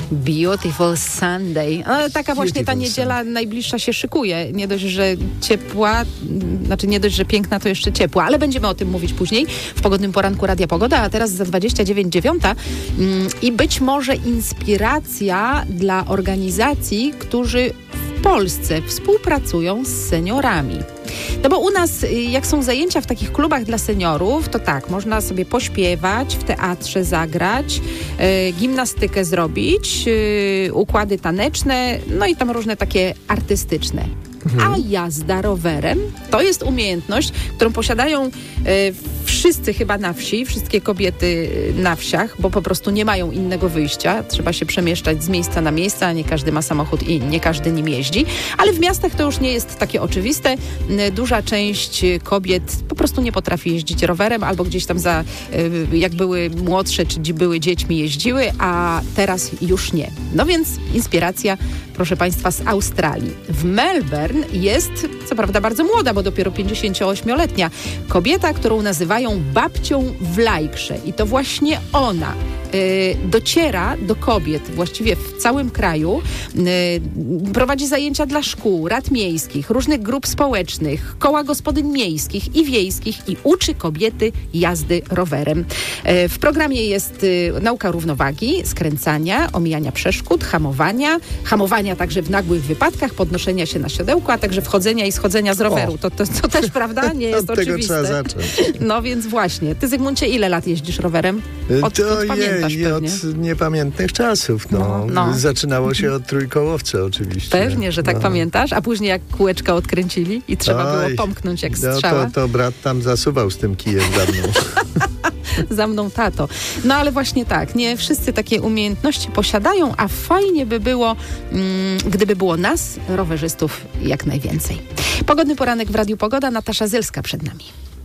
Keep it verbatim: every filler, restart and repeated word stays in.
Beautiful Sunday. No, taka właśnie ta niedziela najbliższa się szykuje. Nie dość, że ciepła, znaczy nie dość, że piękna, to jeszcze ciepła, ale będziemy o tym mówić później w Pogodnym Poranku Radia Pogoda, a teraz za dwadzieścia dziewięć dziewiąta mm, i być może inspiracja dla organizacji, którzy w Polsce współpracują z seniorami. No bo u nas, jak są zajęcia w takich klubach dla seniorów, to tak, można sobie pośpiewać, w teatrze zagrać, e, gimnastykę zrobić, e, układy taneczne, no i tam różne takie artystyczne. Mhm. A jazda rowerem to jest umiejętność, którą posiadają e, wszyscy chyba na wsi, wszystkie kobiety na wsiach, bo po prostu nie mają innego wyjścia. Trzeba się przemieszczać z miejsca na miejsce, a nie każdy ma samochód i nie każdy nim jeździ. Ale w miastach to już nie jest takie oczywiste. Duża część kobiet po prostu nie potrafi jeździć rowerem, albo gdzieś tam za, jak były młodsze, czy były dziećmi, jeździły, a teraz już nie. No więc inspiracja, proszę Państwa, z Australii. W Melbourne jest, co prawda bardzo młoda, bo dopiero pięćdziesięcioośmioletnia, kobieta, którą nazywają babcią w Lajkrze. I to właśnie ona y, dociera do kobiet właściwie w całym kraju, y, prowadzi zajęcia dla szkół, rad miejskich, różnych grup społecznych, koła gospodyń miejskich i wiejskich i uczy kobiety jazdy rowerem. Y, w programie jest y, nauka równowagi, skręcania, omijania przeszkód, hamowania, hamowania także w nagłych wypadkach, podnoszenia się na siodełku, a także wchodzenia i schodzenia z roweru. To, to, to też, prawda, nie jest od oczywiste. Tego trzeba zacząć. No więc właśnie. Ty, Zygmuncie, ile lat jeździsz rowerem? Od, to od pamiętasz je, pewnie. Od niepamiętnych czasów. No. No, no. Zaczynało się od trójkołowca oczywiście. Pewnie, że tak no. pamiętasz. A później jak kółeczka odkręcili i trzeba Oj, było pomknąć jak no, strzała. to, to brat tam zasuwał z tym kijem za mną. Za mną tato. No ale właśnie tak, nie wszyscy takie umiejętności posiadają, a fajnie by było, mm, gdyby było nas, rowerzystów, jak najwięcej. Pogodny poranek w Radiu Pogoda. Natasza Zylska przed nami.